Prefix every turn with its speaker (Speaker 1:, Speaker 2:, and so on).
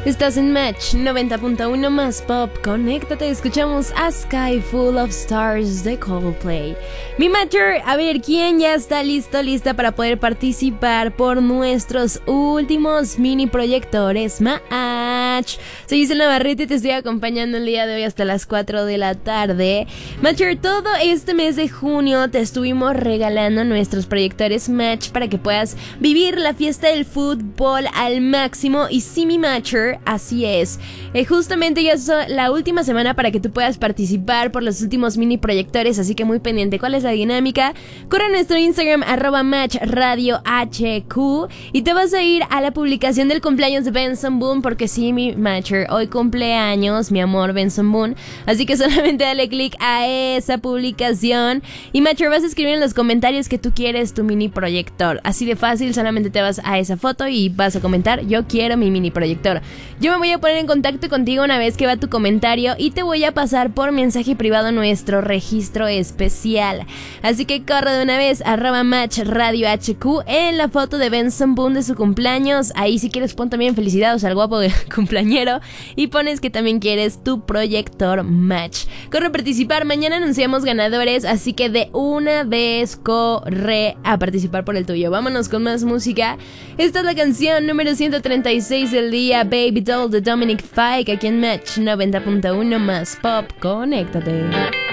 Speaker 1: Estás en Match 90.1 más Pop. Conéctate, escuchamos a Sky Full of Stars de Coldplay. Mi Matcher, a ver, ¿quién ya está lista para poder participar por nuestros últimos mini proyectores Match? Soy Gisela Navarrete y te estoy acompañando el día de hoy hasta las 4 de la tarde. Matcher, todo este mes de junio te estuvimos regalando nuestros proyectores Match para que puedas vivir la fiesta del fútbol al máximo. Y sí, mi Matcher, así es. Justamente ya es la última semana para que tú puedas participar por los últimos mini proyectores, así que muy pendiente. ¿Cuál es la dinámica? Corre a nuestro Instagram @matchradiohq y te vas a ir a la publicación del cumpleaños de Benson Boone, porque sí, mi Matcher, hoy cumpleaños mi amor Benson Boone, así que solamente dale click a esa publicación y Matcher, vas a escribir en los comentarios que tú quieres tu mini proyector, así de fácil. Solamente te vas a esa foto y vas a comentar: yo quiero mi mini proyector. Yo me voy a poner en contacto contigo una vez que va tu comentario y te voy a pasar por mensaje privado nuestro registro especial. Así que corre de una vez @matchradiohq en la foto de Benson Boone de su cumpleaños. Ahí, si quieres, pon también felicidades al guapo cumpleañero y pones que también quieres tu proyector Match. Corre a participar, mañana anunciamos ganadores, así que de una vez corre a participar por el tuyo. Vámonos con más música. Esta es la canción número 136 del día, Baby Doll de Dominic Fike, aquí en Match 90.1 más Pop. Conéctate.